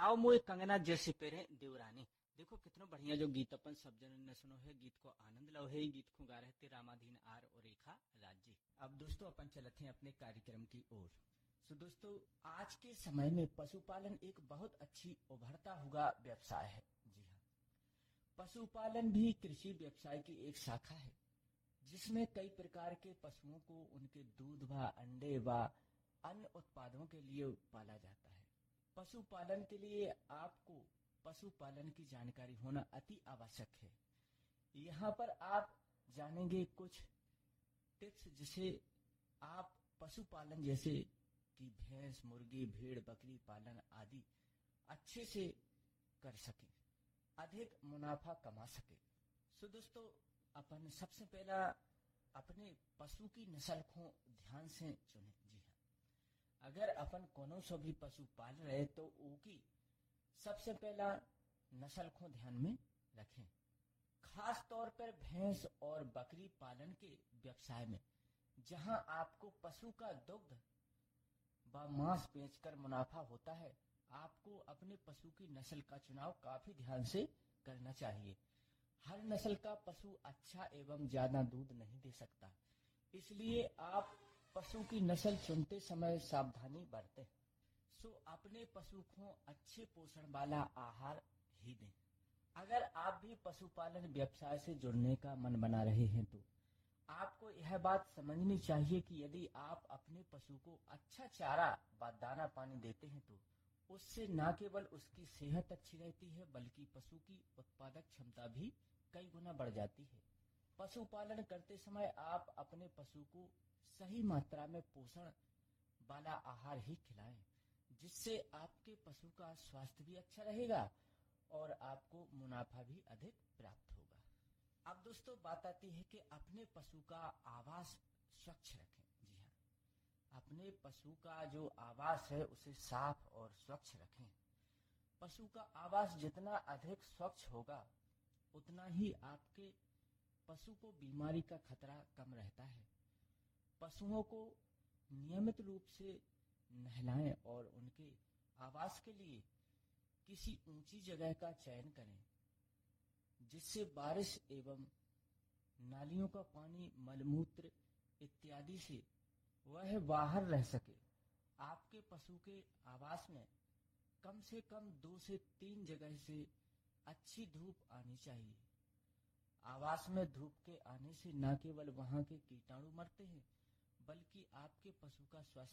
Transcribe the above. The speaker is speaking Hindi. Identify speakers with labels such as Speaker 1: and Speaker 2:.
Speaker 1: आओ मोए कंगना जैसे पेरे देवरानी। देखो कितना बढ़िया जो गीत अपन सब जन ने सुनो है, गीत को आनंद लो है। गीत को गा रहे थे रामाधीन आर और रेखा राजी। अब दोस्तों अपन चलते हैं अपने कार्यक्रम की ओर। तो दोस्तों आज के समय में पशुपालन एक बहुत अच्छी उभरता हुआ व्यवसाय है। जी हाँ, पशुपालन भी कृषि व्यवसाय की एक शाखा है जिसमें कई प्रकार के पशुओं को उनके दूध व अंडे व अन्य उत्पादों के लिए पाला जाता है। पशुपालन के लिए आपको पशुपालन की जानकारी होना अति आवश्यक है। यहाँ पर आप जानेंगे कुछ टिप्स जिसे आप पशुपालन जैसे कि भैंस, मुर्गी, भेड़, बकरी पालन आदि अच्छे से कर सकें, अधिक मुनाफा कमा सके। सो दोस्तों अपन सबसे पहला अपने पशु की नस्ल को ध्यान से चुने। जी हाँ, अगर अपन कोनो सो भी पशु पाल रहे तो उसकी सबसे पहला नस्ल को ध्यान में रखें। खास तौर पर भैंस और बकरी पालन के व्यवसाय में जहां आपको पशु का दुग्ध व मांस बेचकर मुनाफा होता है, आपको अपने पशु की नस्ल का चुनाव काफी ध्यान से करना चाहिए। हर नस्ल का पशु अच्छा एवं ज्यादा दूध नहीं दे सकता, इसलिए आप पशु की नस्ल चुनते समय सावधानी बरतें। सो अपने पशु को अच्छे पोषण वाला आहार ही दें। अगर आप भी पशुपालन व्यवसाय से जुड़ने का मन बना रहे हैं तो आपको यह बात समझनी चाहिए कि यदि आप अपने पशु को अच्छा चारा व दाना पानी देते हैं तो उससे न केवल उसकी सेहत अच्छी रहती है बल्कि पशु की उत्पादक क्षमता भी कई गुना बढ़ जाती है। पशुपालन करते समय आप अपने पशु को सही मात्रा में पोषण वाला आहार ही खिलाएं, जिससे आपके पशु का स्वास्थ्य भी अच्छा रहेगा और आपको मुनाफा भी अधिक प्राप्त होगा। अब दोस्तों बात आती है कि अपने पशु का आवास स्वच्छ रखें। जी हाँ, अपने पशु का जो आवास है उसे साफ और स्वच्छ रखें। पशु का आवास जितना अधिक स्वच्छ होगा उतना ही आपके पशु को बीमारी का खतरा कम रहता है। पशुओं को नियमित रूप से नहलाएं और उनके आवास के लिए किसी ऊंची जगह का चयन करें जिससे बारिश एवं नालियों का पानी, मलमूत्र इत्यादि से वह बाहर रह सके। आपके पशु के आवास में कम से कम 2 से 3 जगह से अच्छी धूप आनी चाहिए। आवास में धूप के आने से न केवल वहां के कीटाणु मरते हैं बल्कि आपके पशु का स्वास्थ्य